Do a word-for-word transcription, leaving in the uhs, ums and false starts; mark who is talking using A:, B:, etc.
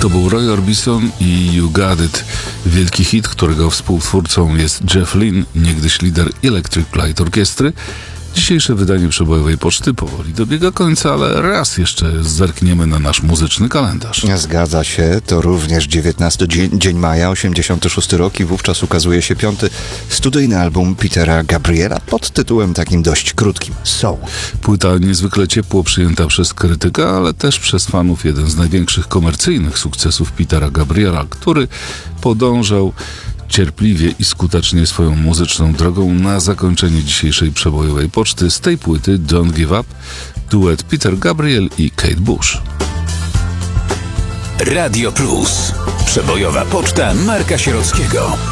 A: To był Roy Orbison i You Got It. Wielki hit, którego współtwórcą jest Jeff Lynne, niegdyś lider Electric Light Orkiestry. Dzisiejsze wydanie przebojowej poczty powoli dobiega końca, ale raz jeszcze zerkniemy na nasz muzyczny kalendarz.
B: Zgadza się, to również dziewiętnasty dzień, dzień maja, osiemdziesiąty szósty rok i wówczas ukazuje się piąty studyjny album Petera Gabriela pod tytułem takim dość krótkim Soul.
A: Płyta niezwykle ciepło przyjęta przez krytyka, ale też przez fanów jeden z największych komercyjnych sukcesów Petera Gabriela, który podążał cierpliwie i skutecznie swoją muzyczną drogą. Na zakończenie dzisiejszej przebojowej poczty z tej płyty Don't Give Up duet Peter Gabriel i Kate Bush.
C: Radio Plus. Przebojowa poczta Marka Sierockiego.